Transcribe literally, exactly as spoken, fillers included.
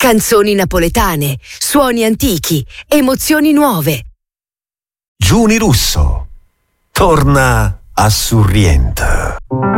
Canzoni napoletane, suoni antichi, emozioni nuove. Giuni Russo torna a Sorrento.